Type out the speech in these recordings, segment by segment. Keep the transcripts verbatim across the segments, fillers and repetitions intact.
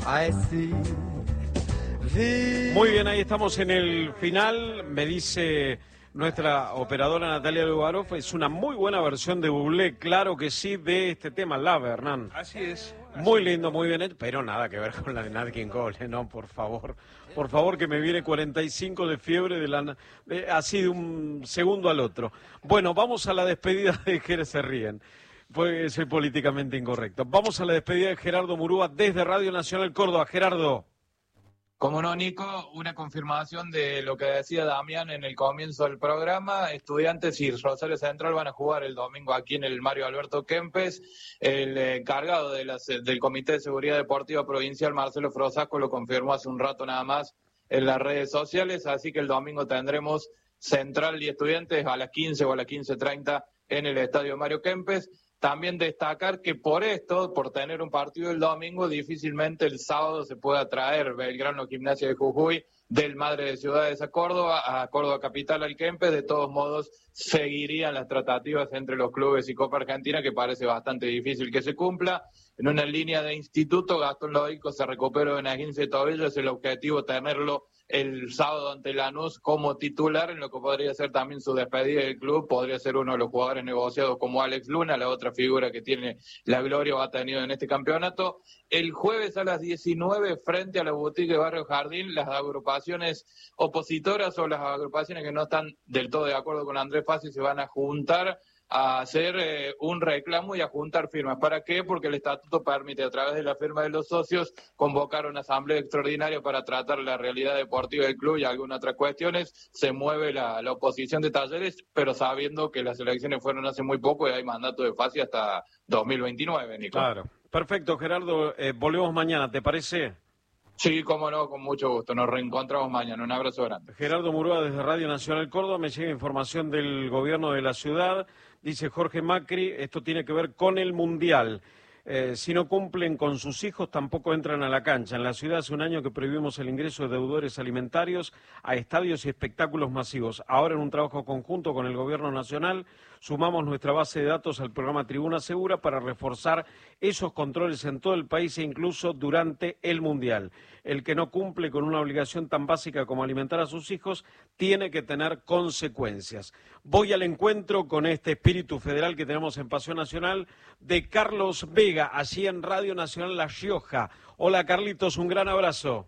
Muy bien, ahí estamos en el final. Me dice nuestra operadora Natalia Lugarov, es una muy buena versión de Bublé, claro que sí, de este tema, Love, Hernán. Así es. Así muy es. lindo, muy bien hecho, pero nada que ver con la de Nat King Cole, no, por favor. Por favor, que me viene cuarenta y cinco de fiebre, de la, de, así de un segundo al otro. Bueno, vamos a la despedida de Jerez, se ríen. Pues soy políticamente incorrecto. Vamos a la despedida de Gerardo Murúa desde Radio Nacional Córdoba. Gerardo. Como no, Nico, una confirmación de lo que decía Damián en el comienzo del programa. Estudiantes y Rosario Central van a jugar el domingo aquí en el Mario Alberto Kempes. El encargado de las, del Comité de Seguridad Deportiva Provincial, Marcelo Frosasco, lo confirmó hace un rato nada más en las redes sociales. Así que el domingo tendremos Central y Estudiantes a las quince o a las quince treinta en el Estadio Mario Kempes. También destacar que por esto, por tener un partido el domingo, difícilmente el sábado se pueda traer Belgrano Gimnasia de Jujuy del Madre de Ciudades a Córdoba, a Córdoba Capital al Kempes. De todos modos, seguirían las tratativas entre los clubes y Copa Argentina, que parece bastante difícil que se cumpla. En una línea de instituto, Gastón Lódico se recuperó en esguince de tobillo, es el objetivo tenerlo el sábado ante Lanús como titular, en lo que podría ser también su despedida del club. Podría ser uno de los jugadores negociados como Alex Luna, la otra figura que tiene la gloria o ha tenido en este campeonato. El jueves a las diecinueve, frente a la boutique de Barrio Jardín, las agrupaciones opositoras o las agrupaciones que no están del todo de acuerdo con Andrés Fassi se van a juntar a hacer eh, un reclamo y a juntar firmas. ¿Para qué? Porque el estatuto permite, a través de la firma de los socios, convocar una asamblea extraordinaria para tratar la realidad deportiva del club y algunas otras cuestiones. Se mueve la, la oposición de Talleres, pero sabiendo que las elecciones fueron hace muy poco y hay mandato de Fassi hasta dos mil veintinueve, Nico. Claro. Perfecto, Gerardo. Eh, volvemos mañana, ¿te parece? Sí, cómo no, con mucho gusto. Nos reencontramos mañana. Un abrazo grande. Gerardo Murúa desde Radio Nacional Córdoba. Me llega información del gobierno de la ciudad. Dice Jorge Macri, esto tiene que ver con el Mundial. Eh, si no cumplen con sus hijos, tampoco entran a la cancha. En la ciudad hace un año que prohibimos el ingreso de deudores alimentarios a estadios y espectáculos masivos. Ahora, en un trabajo conjunto con el Gobierno Nacional, sumamos nuestra base de datos al programa Tribuna Segura para reforzar esos controles en todo el país e incluso durante el Mundial. El que no cumple con una obligación tan básica como alimentar a sus hijos tiene que tener consecuencias. Voy al encuentro con este espíritu federal que tenemos en Pasión Nacional de Carlos Vega, allí en Radio Nacional La Rioja. Hola Carlitos, un gran abrazo.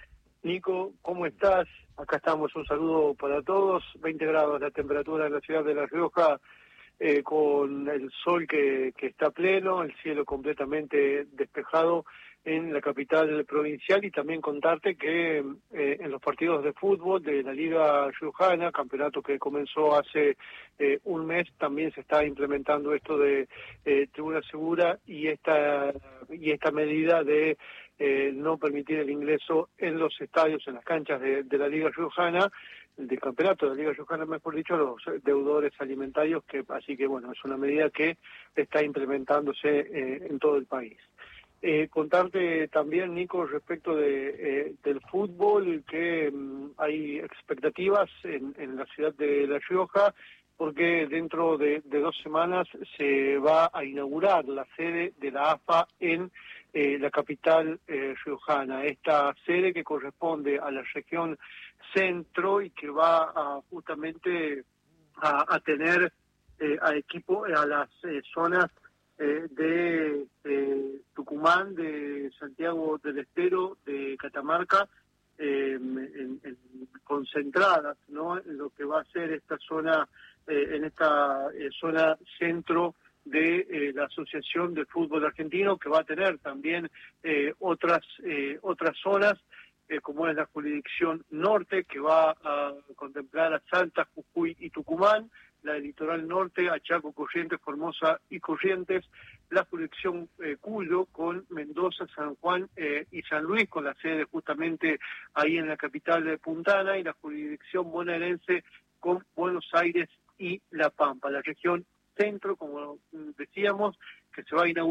Nico, ¿cómo estás? Acá estamos, un saludo para todos. veinte grados la temperatura en la ciudad de La Rioja, eh, con el sol que, que está pleno, el cielo completamente despejado en la capital provincial, y también contarte que eh, en los partidos de fútbol de la Liga Riojana, campeonato que comenzó hace eh, un mes, también se está implementando esto de eh, tribuna segura y esta y esta medida de eh, no permitir el ingreso en los estadios, en las canchas de, de la Liga Riojana, del campeonato de la Liga Riojana, mejor dicho, a los deudores alimentarios, que así que bueno, es una medida que está implementándose eh, en todo el país. Eh, contarte también, Nico, respecto de eh, del fútbol, que um, hay expectativas en, en la ciudad de La Rioja, porque dentro de, de dos semanas se va a inaugurar la sede de la A F A en eh, la capital eh, riojana. Esta sede que corresponde a la región centro y que va a, justamente a, a tener eh, a equipo a las eh, zonas Eh, de eh, Tucumán, de Santiago del Estero, de Catamarca, eh, en, en, concentradas, ¿no?, en lo que va a ser esta zona, eh, en esta eh, zona centro de eh, la Asociación de Fútbol Argentino, que va a tener también eh, otras eh, otras zonas, eh, como es la jurisdicción norte, que va a contemplar a Salta, Jujuy y Tucumán, la del litoral norte, a Chaco, Corrientes, Formosa y Corrientes, la jurisdicción eh, Cuyo con Mendoza, San Juan eh, y San Luis, con la sede justamente ahí en la capital de Puntana, y la jurisdicción bonaerense con Buenos Aires y La Pampa. La región centro, como decíamos, que se va a inaugurar